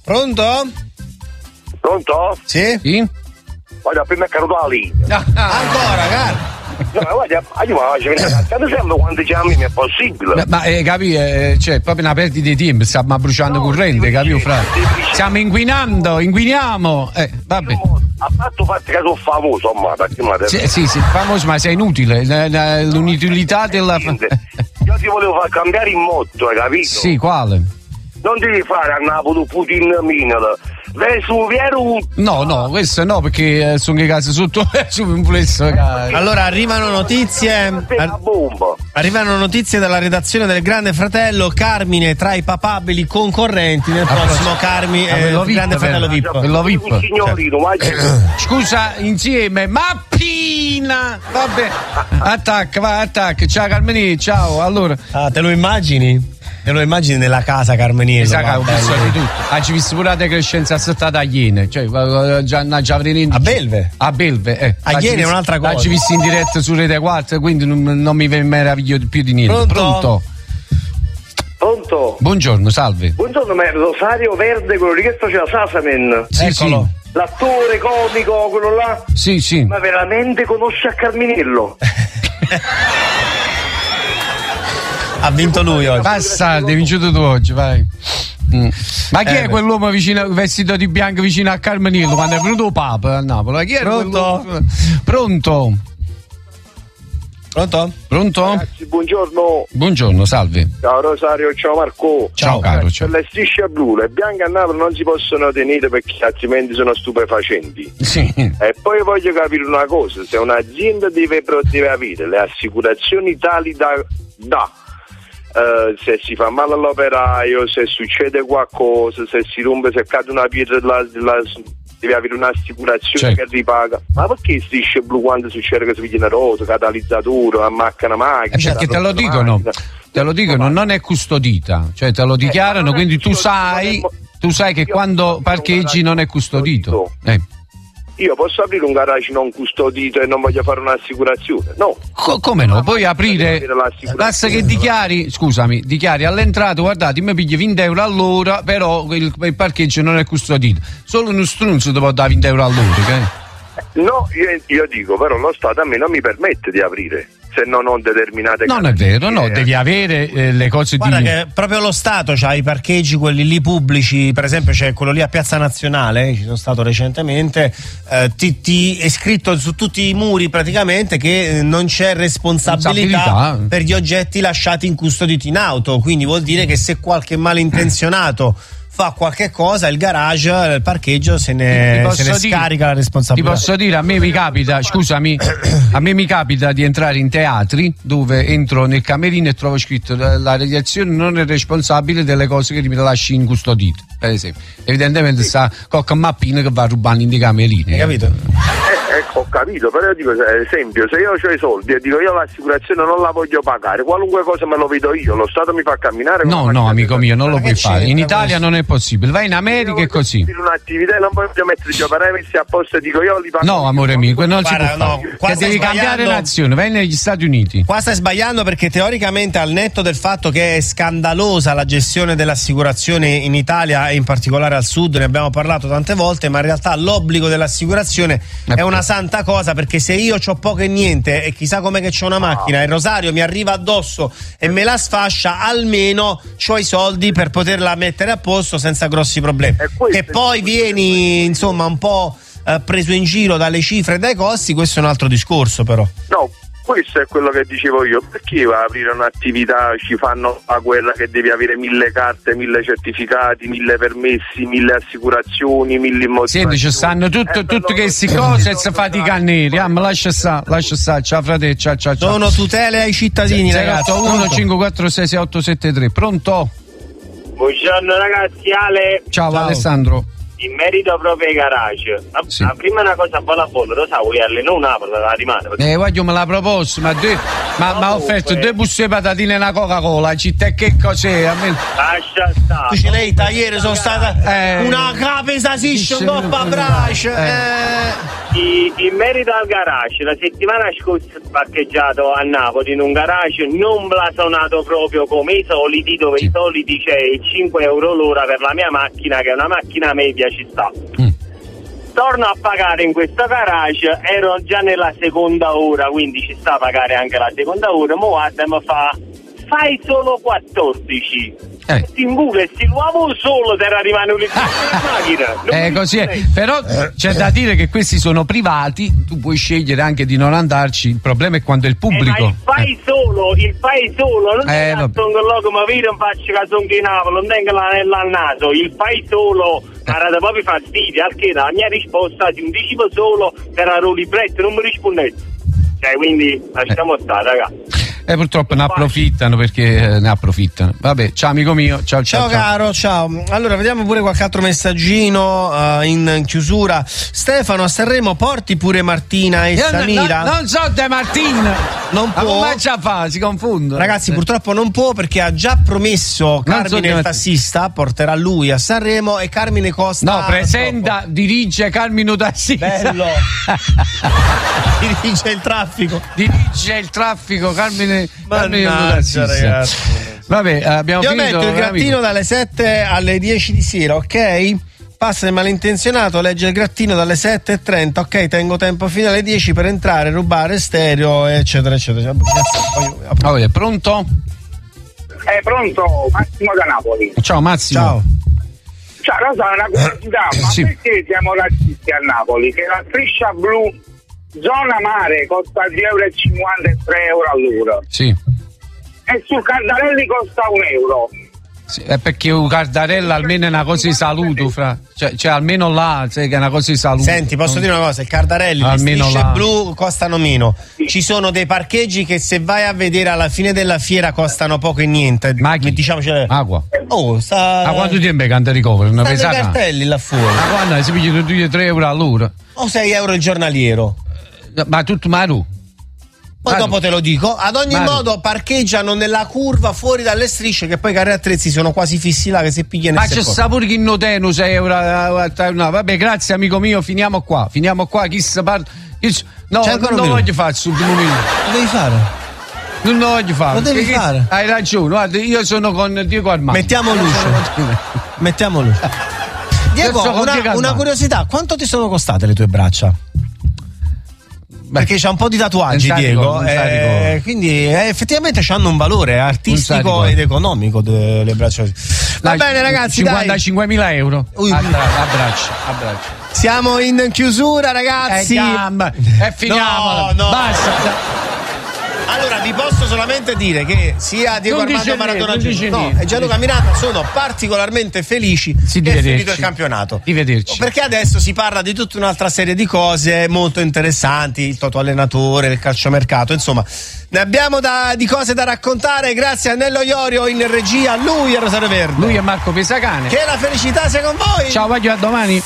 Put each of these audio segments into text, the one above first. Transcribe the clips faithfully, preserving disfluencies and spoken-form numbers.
Pronto? Pronto? Sì? Sì? Guarda, prima è caduto la linea. Ah, Ancora, cara? No, guarda, io quando sempre quando chiami è possibile. Ma, ma eh, capi, eh, cioè, proprio una perdita di tempo, stiamo bruciando No, corrente, capito, fra? semplice. Stiamo inquinando, inquiniamo. Eh, vabbè. A fatto fatto che sono famoso, ma perché ma Sì, sì, sì, famoso, ma sei inutile. La- la- L'inutilità della. Io ti volevo far cambiare il motto, hai capito? Sì, quale? Non devi fare a Napoli Putin Minel. Vesuviero. No, no, questo no, perché eh, sono che case sotto su un plesso. Allora, arrivano notizie. La bomba. Arrivano notizie dalla redazione del Grande Fratello. Carmine tra i papabili concorrenti nel prossimo Carmi, Ah, eh, quello V I P, Grande Fratello V I P. quello V I P. Un signorino, ma Scusa, insieme, Mappina! Vabbè, attacca, va, attacca. Ciao Carmeni, ciao. Allora, Ah, te lo immagini? Te lo immagini nella casa Carmeniello? esatto, ho guarda, visto eh. di tutto. Ha ci visto pure la decrescenza assettata a Iene, cioè eh, già, già avrei A Belve? A Belve, eh. A Iene è un'altra cosa. La ci visto in diretta su Rete quattro, quindi non, non mi meraviglio più di niente. Pronto? Pronto? Pronto? Buongiorno, salve. Buongiorno, ma è Rosario Verde, quello lì che faceva Sasamen. Sì, Eccolo. L'attore comico, quello là. sì, sì, sì. Ma veramente conosce a Carminello? Ha vinto lui oggi. Bastardi, hai vinciuto tu oggi, vai. Mm. Ma chi Eh, è beh. quell'uomo vicino, vestito di bianco vicino a Carmenillo quando è venuto Papa a Napoli? Chi è Pronto? quell'uomo? Pronto? Pronto? Pronto? Ragazzi, buongiorno. Buongiorno, salve. Ciao Rosario, ciao Marco. Ciao, caro. Ciao. Per le strisce blu, le bianche a Napoli non si possono tenere perché altrimenti sono stupefacenti. Sì. E poi voglio capire una cosa, se un'azienda deve, deve avere le assicurazioni tali da, da eh, se si fa male all'operaio, se succede qualcosa, se si rompe, se cade una pietra della, della, deve avere un'assicurazione Certo. che ripaga. Ma perché strisce blu quando succede che si vede una rota, catalizzatore, ammacca una macchina? Eh, perché te lo una dicono, macchina? te lo dicono, non è custodita, cioè te lo dichiarano, ma non è quindi tu custodito, sai, non è- tu sai che Io quando posso aprire un parcheggi non è garage custodito. custodito. Eh. Io posso aprire un garage non custodito e non voglio fare un'assicurazione? No. Co- come no? Puoi aprire, Devo avere l'assicurazione. basta che dichiari, scusami, dichiari all'entrata, guardate, mi pigli venti euro all'ora, però il, il parcheggio non è custodito. Solo uno strunzo ti può dare venti euro all'ora, che? No, io, io dico, però lo Stato a me non mi permette di aprire, se non ho determinate Non è vero, no, caratteristiche. devi avere eh, le cose Guarda di... che proprio lo Stato c'ha i parcheggi, quelli lì pubblici, per esempio c'è quello lì a Piazza Nazionale, ci sono stato recentemente, eh, ti, ti è scritto su tutti i muri praticamente che eh, non c'è responsabilità, Responsabilità. per gli oggetti lasciati incustoditi in auto, quindi vuol dire che se qualche malintenzionato fa qualche cosa, il garage, il parcheggio se Ti ne, posso se ne dire- scarica la Ti responsabilità. posso dire, a me mi capita, scusami, a me mi capita di entrare in teatri dove entro nel camerino e trovo scritto la, la redazione non è responsabile delle cose che mi lasci incustodite, per esempio. Evidentemente sta cocca mappina che va a rubare in dei camerini. Hai capito? Eh, ecco, ho capito, però io dico, ad esempio, se io ho i soldi e dico io l'assicurazione non la voglio pagare, qualunque cosa me lo vedo io, lo Stato mi fa camminare. con No, la no, macchina amico di- mio, non lo Ma puoi che fare. In c'entra Italia questo? non è possibile. Vai in America e così. Per un'attività e non voglio mettere gli operai messi apposta e dico io li pago. No, amore mio, non si Guarda, può no, fare. qua Che stai devi cambiare sbagliando. nazione, vai negli Stati Uniti. Qua stai sbagliando perché teoricamente, al netto del fatto che è scandalosa la gestione dell'assicurazione in Italia e in particolare al sud, ne abbiamo parlato tante volte, ma in realtà l'obbligo dell'assicurazione è una santa cosa, perché se io c'ho poco e niente e chissà com'è che c'ho una macchina e il Rosario mi arriva addosso e me la sfascia, almeno c'ho i soldi per poterla mettere a posto senza grossi problemi. E questo Che è- poi vieni insomma un po' eh, preso in giro dalle cifre e dai costi, questo è un altro discorso però. No, questo è quello che dicevo io. Perché va a aprire un'attività, ci fanno la guerra che devi avere mille carte, mille certificati, mille permessi, mille assicurazioni, mille immobiliari. Senti, ci stanno tutte, tutte queste cose e si fatica neri. Ah, ma lascia sta, lascia sta. Ciao frate, ciao ciao ciao. Sono tutele ai cittadini, ragazzi. zero otto uno cinque quattro sei sei otto sette tre. Pronto? Buongiorno ragazzi, Ale. Ciao, Ciao. Alessandro. in merito proprio ai garage, la, Sì. la prima è una cosa buona buona, lo sai, vuoi alle non Napoli la rimane. Eh, voglio me la proposto, ma due, ma mi ha offerto due buste di patatine e una Coca-Cola, città che cos'è? A me... Lascia stare. Tu ci lei ieri sono stata Eh. una capesa siscio Sì, coppa sì. brace. Eh. Eh. I- in merito al garage, la settimana scorsa ho parcheggiato a Napoli in un garage non blasonato proprio come i soliti, dove Sì. i soliti c'è cinque euro l'ora per la mia macchina, che è una macchina media, ci sta. Mm. Torno a pagare in questo garage, ero già nella seconda ora, quindi ci sta a pagare anche la seconda ora, mo guarda e mi fa, fai solo quattordici. Eh. Si invule, si l'uomo solo per arrivare in macchina. Non Eh, mi così è. dice. Però c'è da dire che questi sono privati, tu puoi scegliere anche di non andarci, il problema è quando è il Eh, ma pubblico. il fai solo, il fai solo, non Eh, è vabbè. che sono quello che mi vede un faccio che sono di Napoli, non tengo l'anello al naso, il fai solo, ma da proprio fastidio, perché la mia risposta ti un dicevo solo per la libretto, non mi rispondete. Cioè, quindi lasciamo stare, raga. E purtroppo ne approfittano perché eh, ne approfittano. Vabbè, ciao amico mio, ciao ciao. Ciao caro, ciao. Allora, vediamo pure qualche altro messaggino uh, in chiusura. Stefano, a Sanremo porti pure Martina e Io n- Samira? no- non so De Martin. Non Ma può. come già fa? Si confondono. Ragazzi, purtroppo non può perché ha già promesso so Carmine che- il tassista, porterà lui a Sanremo e Carmine Costa. No, presenta, dirige Carmine Tassista. Bello. Dirige il traffico. Dirige il traffico Carmine, Carmine Mannaggia, Tassista. ragazzi. Vabbè, abbiamo Io finito. metto il grattino amico. dalle sette alle dieci di sera, ok? Passa il malintenzionato, legge il grattino dalle sette e trenta, ok? Tengo tempo fino alle dieci per entrare, rubare stereo, eccetera, eccetera. Oh, è pronto? È pronto, Massimo da Napoli. Ciao Massimo. Ciao. Cioè, lo so, una curiosità, ma Sì. perché siamo razzisti a Napoli? Che la striscia blu zona mare costa due euro e cinquanta e tre euro all'ora Sì. e sul Cardarelli costa un euro. Sì, è perché un Cardarella almeno è una cosa di saluto, fra. Cioè, cioè almeno là, sai, che è una cosa di saluto. Senti, posso dire una cosa, il Cardarelli, le Almeno strisce là. blu costano meno. Ci sono dei parcheggi che se vai a vedere alla fine della fiera costano poco e niente. Ma chi? Diciamoci. Acqua. Oh, sta. A quanto tempo è che andare ricovero? Una stanno i pesata? cartelli là fuori. Ma quando si pigliano due o tre euro all'ora? O sei euro il giornaliero. Ma tutto maru. Poi Maru. dopo te lo dico. Ad ogni Maru. modo parcheggiano nella curva fuori dalle strisce, che poi i carri attrezzi sono quasi fissi là, che se pigliano Ma e se c'è portano. sta pure chi noteno sei euro. eh, No, vabbè, grazie amico mio, finiamo qua. Finiamo qua, chi si parla. chi si- No, C'è non ancora lo un minuto. voglio fare sul primo minuto. Lo devi fare. Non lo voglio fare. Lo devi perché fare. Hai ragione, guarda, io sono con Diego Armando. Mettiamo Io luce. sono con- Mettiamo luce. Diego, Adesso con una, Diego una Armando. curiosità, quanto ti sono costate le tue braccia? Beh, Perché c'ha un po' di tatuaggi, non sa Diego, ricordo, non sa eh, ricordo. quindi eh, effettivamente hanno un valore artistico ricordo. ed economico de- le braccia. Va dai, bene ragazzi, dai. cinquantacinquemila euro. Ui. A bra- a braccio, a braccio. Siamo in chiusura ragazzi. Eh, gamba. E finiamo. No, no. Basta. Allora vi posso solamente dire che sia Diego Non Armando dice niente, Maradona non dice Junior no, niente. e Gianluca Miranda sono particolarmente felici Sì, di che è vederci. finito il campionato. Di vederci. Perché adesso si parla di tutta un'altra serie di cose molto interessanti, il Toto allenatore, il calciomercato, insomma, ne abbiamo da, di cose da raccontare grazie a Nello Iorio in regia, lui e Rosario Verde. Lui è Marco Pesacane. Che la felicità sia con voi. Ciao, voglio a domani.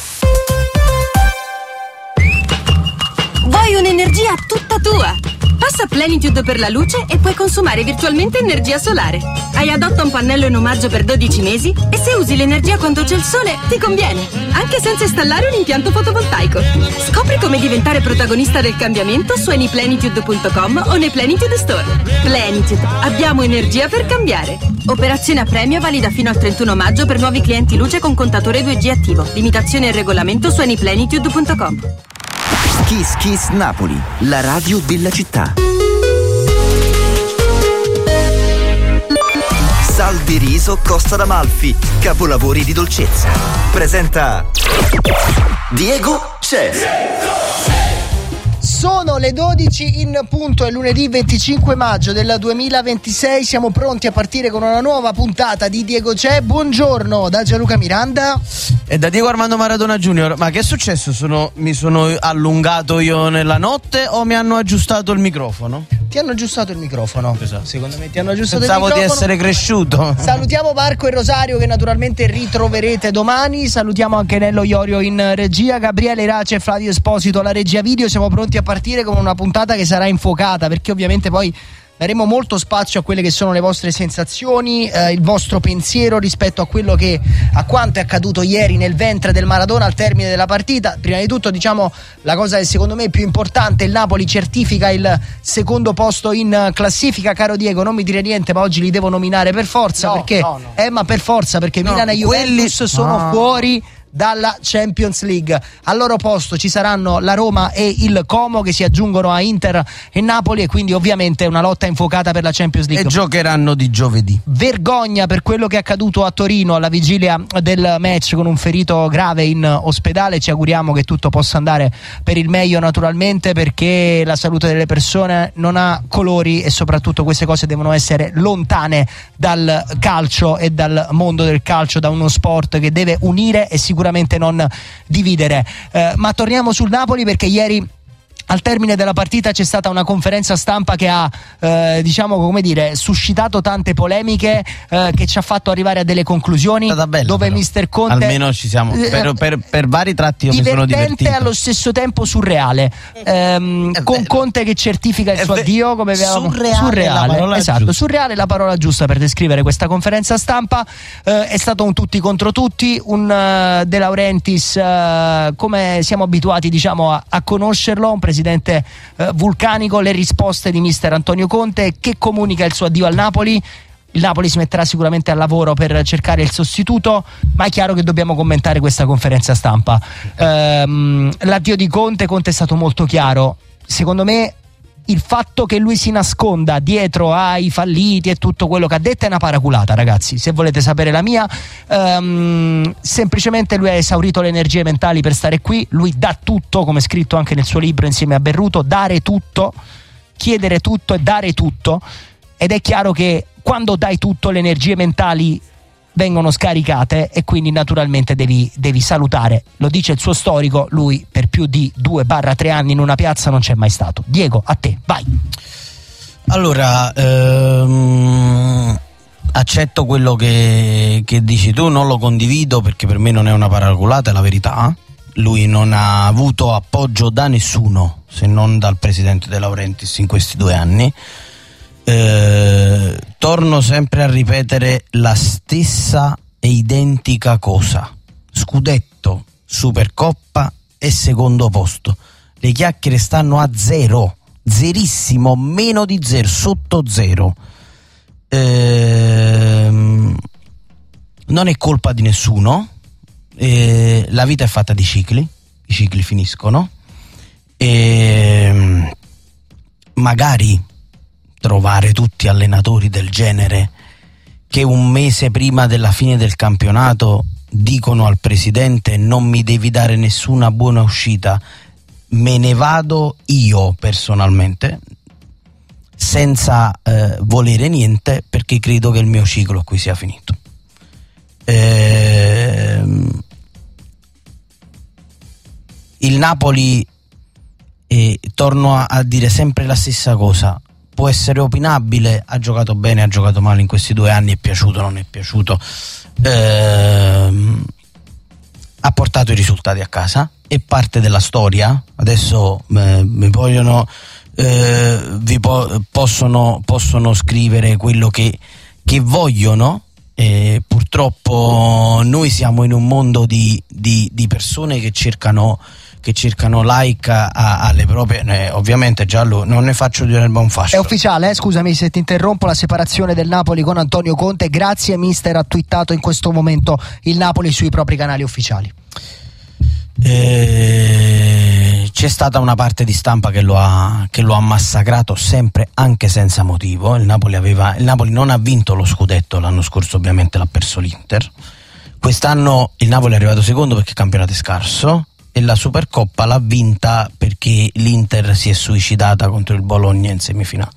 Vuoi un'energia tutta tua? Passa Plenitude per la luce e puoi consumare virtualmente energia solare. Hai adotta un pannello in omaggio per dodici mesi e se usi l'energia quando c'è il sole ti conviene, anche senza installare un impianto fotovoltaico. Scopri come diventare protagonista del cambiamento su anyplenitude punto com o nei Plenitude Store. Plenitude, abbiamo energia per cambiare. Operazione a premio valida fino al trentuno maggio per nuovi clienti luce con contatore due G attivo. Limitazione e regolamento su anyplenitude punto com. Kiss Kiss Napoli, la radio della città. Sal di riso Costa d'Amalfi, capolavori di dolcezza. Presenta Diego C'è. Sono le dodici in punto, è lunedì venticinque maggio del duemilaventisei, siamo pronti a partire con una nuova puntata di Diego C'è. Buongiorno da Gianluca Miranda e da Diego Armando Maradona Junior. Ma che è successo? Sono, mi sono allungato io nella notte o mi hanno aggiustato il microfono? Ti hanno aggiustato il microfono. Esatto. Secondo me ti hanno aggiustato Pensavo il microfono. di essere cresciuto. Salutiamo Marco e Rosario che naturalmente ritroverete domani. Salutiamo anche Nello Iorio in regia, Gabriele Irace e Flavio Esposito alla regia video. Siamo pronti a partire con una puntata che sarà infuocata, perché ovviamente poi daremo molto spazio a quelle che sono le vostre sensazioni, eh, il vostro pensiero rispetto a quello che a quanto è accaduto ieri nel ventre del Maradona al termine della partita. Prima di tutto, diciamo, la cosa che secondo me è più importante: il Napoli certifica il secondo posto in classifica. Caro Diego, non mi dire niente, ma oggi li devo nominare per forza, no, perché no, no. Eh, ma per forza, perché No, Milan e Juventus quelli... sono ah. fuori dalla Champions League. Al loro posto ci saranno la Roma e il Como, che si aggiungono a Inter e Napoli, e quindi ovviamente una lotta infuocata per la Champions League. E giocheranno di giovedì. Vergogna per quello che è accaduto a Torino alla vigilia del match, con un ferito grave in ospedale. Ci auguriamo che tutto possa andare per il meglio, naturalmente, perché la salute delle persone non ha colori e soprattutto queste cose devono essere lontane dal calcio e dal mondo del calcio, da uno sport che deve unire e sicuramente non dividere. Eh, ma torniamo sul Napoli, perché ieri al termine della partita c'è stata una conferenza stampa che ha eh, diciamo come dire suscitato tante polemiche, eh, che ci ha fatto arrivare a delle conclusioni. È stata bella, dove però. mister Conte, almeno ci siamo per, eh, per, per vari tratti io mi sono divertente divertito e allo stesso tempo surreale, ehm, È con vero. Conte che certifica il È suo ve- addio, come avevamo surreale è la parola esatto, giusta. surreale è la parola giusta per descrivere questa conferenza stampa. Eh, è stato un tutti contro tutti, un uh, De Laurentiis uh, come siamo abituati, diciamo, a, a conoscerlo, un presidente uh, vulcanico. Le risposte di mister Antonio Conte, che comunica il suo addio al Napoli. Il Napoli si metterà sicuramente al lavoro per cercare il sostituto, ma è chiaro che dobbiamo commentare questa conferenza stampa. Ehm, l'addio di Conte, Conte è stato molto chiaro. Secondo me il fatto che lui si nasconda dietro ai falliti e tutto quello che ha detto è una paraculata, ragazzi. Se volete sapere la mia, ehm, semplicemente lui ha esaurito le energie mentali per stare qui. Lui dà tutto, come scritto anche nel suo libro insieme a Berruto: dare tutto, chiedere tutto e dare tutto. Ed è chiaro che quando dai tutto le energie mentali vengono scaricate e quindi naturalmente devi, devi salutare. Lo dice il suo storico, lui per più di due tre anni in una piazza non c'è mai stato. Diego, a te, vai. Allora, ehm, accetto quello che, che dici tu, non lo condivido perché per me non è una paraculata, è la verità. Lui non ha avuto appoggio da nessuno se non dal presidente De Laurentiis in questi due anni. Eh, torno sempre a ripetere la stessa e identica cosa: scudetto, Supercoppa e secondo posto. Le chiacchiere stanno a zero, zerissimo, meno di zero, sotto zero. Eh, non è colpa di nessuno, eh, la vita è fatta di cicli, i cicli finiscono e magari trovare tutti allenatori del genere che un mese prima della fine del campionato dicono al presidente: non mi devi dare nessuna buona uscita, me ne vado io personalmente, senza eh, volere niente, perché credo che il mio ciclo qui sia finito. Ehm, il Napoli, eh, torno a, a dire sempre la stessa cosa, può essere opinabile, ha giocato bene, ha giocato male in questi due anni, è piaciuto, non è piaciuto, ehm, ha portato i risultati a casa, è parte della storia. Adesso eh, mi vogliono eh, vi po- possono, possono scrivere quello che, che vogliono. E purtroppo noi siamo in un mondo di, di, di persone che cercano che cercano like a, a, alle proprie, eh, ovviamente Giallo non ne faccio di erba un fascio. È ufficiale, eh? Scusami se ti interrompo, la separazione del Napoli con Antonio Conte. Grazie mister, ha twittato in questo momento il Napoli sui propri canali ufficiali. Eh, c'è stata una parte di stampa che lo ha, che lo ha massacrato sempre, anche senza motivo. Il Napoli, aveva, il Napoli non ha vinto lo scudetto l'anno scorso, ovviamente l'ha perso l'Inter. Quest'anno il Napoli è arrivato secondo perché il campionato è scarso, e la Supercoppa l'ha vinta perché l'Inter si è suicidata contro il Bologna in semifinale.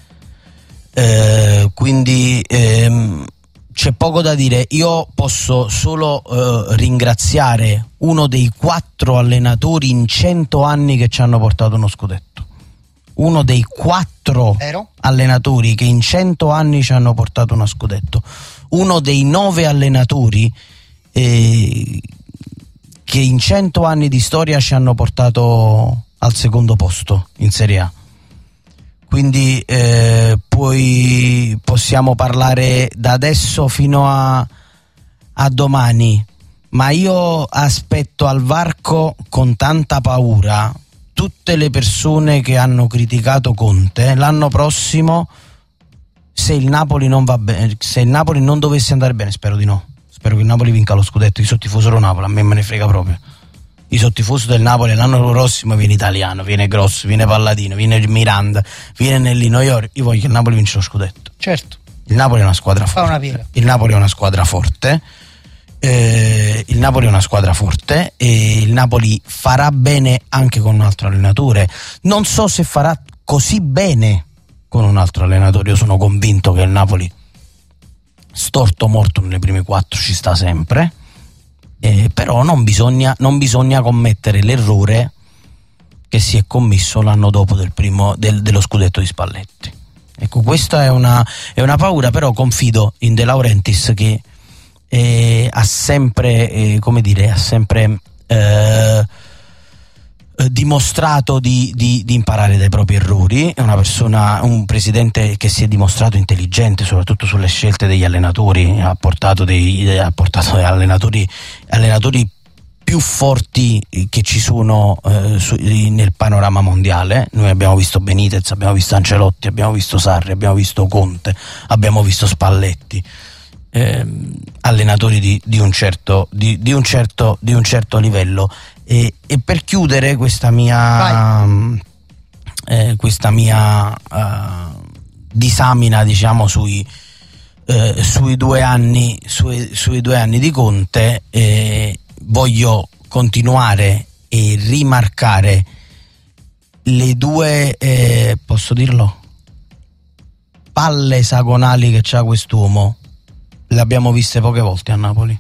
Eh, quindi ehm, c'è poco da dire. Io posso solo eh, ringraziare uno dei quattro allenatori in cento anni che ci hanno portato uno scudetto. uno dei quattro Vero? allenatori che in cento anni ci hanno portato uno scudetto, uno dei nove allenatori eh, che in cento anni di storia ci hanno portato al secondo posto in Serie A. Quindi eh, poi possiamo parlare da adesso fino a, a domani, ma io aspetto al varco con tanta paura tutte le persone che hanno criticato Conte l'anno prossimo, se il Napoli non va bene, se il Napoli non dovesse andare bene, spero di no, spero che il Napoli vinca lo scudetto. Io sono tifoso del Napoli, a me me ne frega proprio. Io sono tifoso del Napoli, l'anno prossimo viene Italiano, viene Grosso, viene Palladino, viene Miranda, viene Nellino. Io, io voglio che il Napoli vinca lo scudetto. Certo. Il Napoli è una squadra forte. Fa una piega. Il Napoli è una squadra forte. Eh, il Napoli è una squadra forte e il Napoli farà bene anche con un altro allenatore. Non so se farà così bene con un altro allenatore. Io sono convinto che il Napoli storto morto nelle prime quattro ci sta sempre, eh, però non bisogna, non bisogna commettere l'errore che si è commesso l'anno dopo del primo, del, dello scudetto di Spalletti. Ecco, questa è una, è una paura, però confido in De Laurentiis che Eh, ha sempre, eh, come dire, ha sempre eh, eh, dimostrato di, di, di imparare dai propri errori. È una persona, un presidente che si è dimostrato intelligente, soprattutto sulle scelte degli allenatori. Ha portato dei, ha portato allenatori, allenatori più forti che ci sono eh, su, nel panorama mondiale. Noi abbiamo visto Benitez, abbiamo visto Ancelotti, abbiamo visto Sarri, abbiamo visto Conte, abbiamo visto Spalletti. Eh, allenatori di, di, un certo, di, di, un certo, di un certo livello. E, e per chiudere questa mia eh, questa mia uh, disamina, diciamo, sui, eh, sui due anni sui, sui due anni di Conte, eh, voglio continuare e rimarcare le due eh, posso dirlo palle esagonali che c'ha quest'uomo. Le abbiamo viste poche volte a Napoli.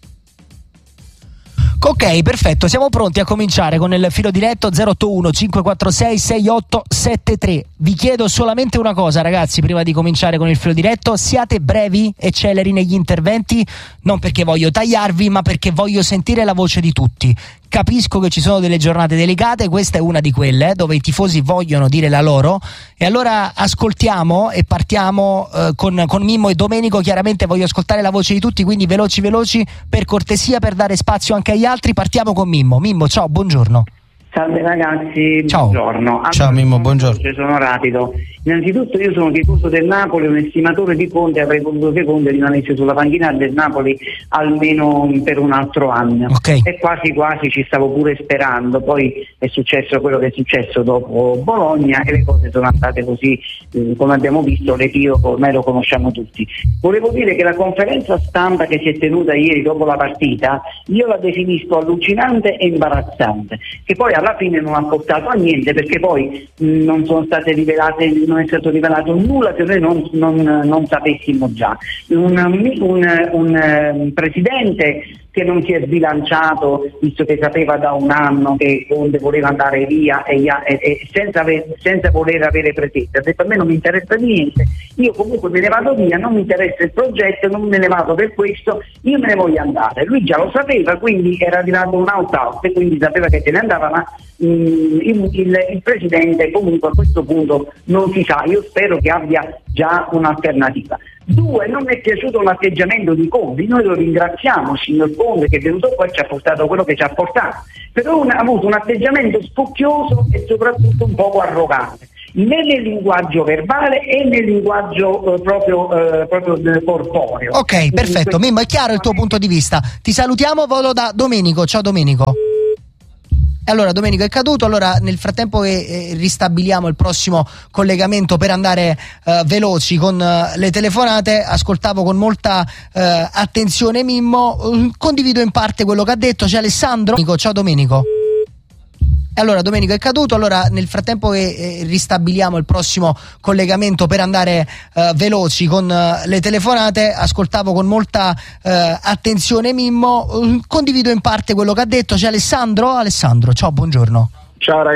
Ok, perfetto, siamo pronti a cominciare con il filo diretto zero otto uno cinque quattro sei sei otto sette tre. Vi chiedo solamente una cosa, ragazzi, prima di cominciare con il filo diretto: siate brevi e celeri negli interventi, non perché voglio tagliarvi, ma perché voglio sentire la voce di tutti. Capisco che ci sono delle giornate delicate, questa è una di quelle eh, dove i tifosi vogliono dire la loro, e allora ascoltiamo e partiamo eh, con, con Mimmo e Domenico. Chiaramente voglio ascoltare la voce di tutti, quindi veloci veloci per cortesia, per dare spazio anche agli altri. Partiamo con Mimmo. Mimmo, ciao, buongiorno. Salve ragazzi, ciao. Buongiorno. Allora, ciao Mimmo, buongiorno. Sono rapido. Innanzitutto io sono tifoso del Napoli, un estimatore di Conte, avrei voluto che Conte rimanesse sulla panchina del Napoli almeno per un altro anno. Okay. E quasi quasi ci stavo pure sperando, poi è successo quello che è successo dopo Bologna e le cose sono andate così, eh, come abbiamo visto, l'epilogo ormai lo conosciamo tutti. Volevo dire che la conferenza stampa che si è tenuta ieri dopo la partita, io la definisco allucinante e imbarazzante, che poi alla fine non ha portato a niente, perché poi mh, non sono state rivelate, non è stato rivelato nulla che noi non, non, non sapessimo già. Un, un, un, un presidente che non si è sbilanciato, visto che sapeva da un anno che Conte voleva andare via e, e, e senza, ave, senza voler avere pretese, ha detto: a me non mi interessa niente, io comunque me ne vado via, non mi interessa il progetto, non me ne vado per questo, io me ne voglio andare. Lui già lo sapeva, quindi era arrivato un out out e quindi sapeva che se ne andava, ma mh, il, il, il presidente comunque a questo punto non si sa. Io spero che abbia già un'alternativa. Due, non mi è piaciuto l'atteggiamento di Conte. Noi lo ringraziamo, signor Conte, che è venuto qua e ci ha portato quello che ci ha portato, però ha avuto un atteggiamento spocchioso e soprattutto un poco arrogante, né nel linguaggio verbale e nel linguaggio eh, proprio, eh, proprio corporeo. Ok, perfetto. Mimmo, è chiaro il tuo punto di vista. Ti salutiamo, volo da Domenico. Ciao Domenico. Allora, Domenico è caduto, allora nel frattempo che eh, ristabiliamo il prossimo collegamento per andare eh, veloci con eh, le telefonate, ascoltavo con molta eh, attenzione Mimmo, eh, condivido in parte quello che ha detto. C'è Alessandro. Ciao Domenico. Allora, Domenico è caduto, allora nel frattempo che eh, ristabiliamo il prossimo collegamento per andare eh, veloci con eh, le telefonate, ascoltavo con molta eh, attenzione Mimmo, eh, condivido in parte quello che ha detto. C'è Alessandro. Alessandro, ciao, buongiorno. Ciao ragazzi.